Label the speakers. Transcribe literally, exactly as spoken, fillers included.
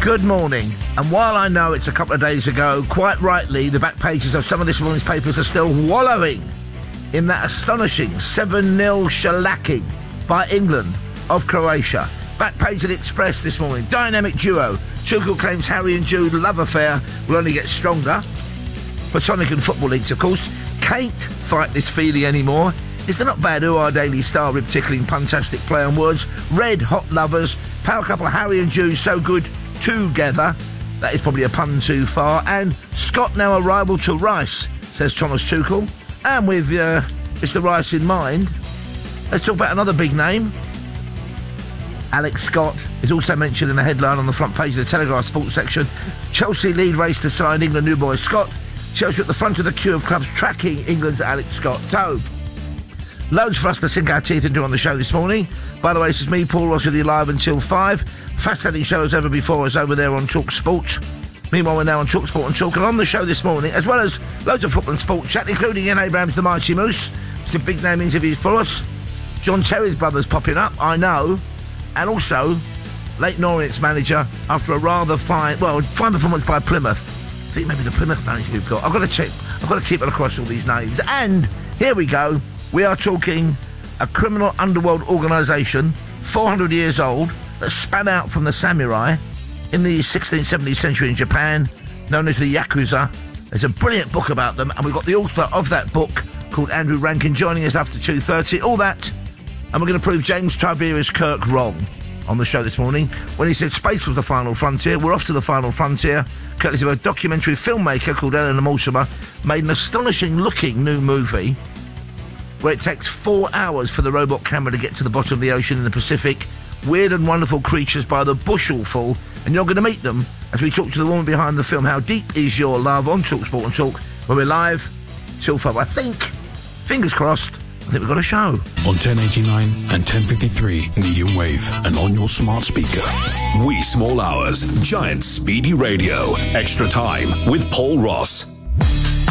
Speaker 1: Good morning. And while I know it's a couple of days ago, quite rightly, the back pages of some of this morning's papers are still wallowing in that astonishing seven nil shellacking by England of Croatia. Back page of the Express this morning. Dynamic duo. Tuchel claims Harry and Jude love affair will only get stronger. Platonic and football leagues, of course. Can't fight this feeling anymore. Is there not bad who our Daily Star rib-tickling puntastic play on words? Red hot lovers. Power couple Harry and Jude so good together. That is probably a pun too far. And Scott now a rival to Rice, says Thomas Tuchel. And with uh, Mister Rice in mind, let's talk about another big name. Alex Scott is also mentioned in the headline on the front page of the Telegraph sports section. Chelsea lead race to sign England new boy Scott. Chelsea at the front of the queue of clubs tracking England's Alex Scott. Tobe. Loads for us to sink our teeth into on the show this morning. By the way, this is me, Paul Ross, with you live until five. Fascinating show as ever before us over there on Talk Sport. Meanwhile, we're now on Talk Sport and Talk. And on the show this morning, as well as loads of football and sport chat, including Ian Abrams, the Mighty Moose. Some big name interviews for us. John Terry's brothers popping up, I know. And also, Leyton Orient's manager, after a rather fine, well, fine performance by Plymouth. I think maybe the Plymouth manager we've got. I've got to check. I've got to keep it across all these names. And here we go. We are talking a criminal underworld organisation, four hundred years old, that span out from the samurai in the sixteenth, seventeenth century in Japan, known as the Yakuza. There's a brilliant book about them, and we've got the author of that book, called Andrew Rankin, joining us after two thirty. All that, and we're going to prove James Tiberius Kirk wrong on the show this morning when he said space was the final frontier. We're off to the final frontier, courtesy of a documentary filmmaker called Eleanor Mortimer, made an astonishing-looking new movie where it takes four hours for the robot camera to get to the bottom of the ocean in the Pacific. Weird and wonderful creatures by the bushelful, and you're going to meet them as we talk to the woman behind the film. How deep is your love on Talk Sport and Talk, where we're live till five. I think, fingers crossed, I think we've got a show.
Speaker 2: On ten eighty-nine and ten fifty-three medium wave and on your smart speaker. Wee Small Hours, Giant Speedy Radio. Extra time with Paul Ross.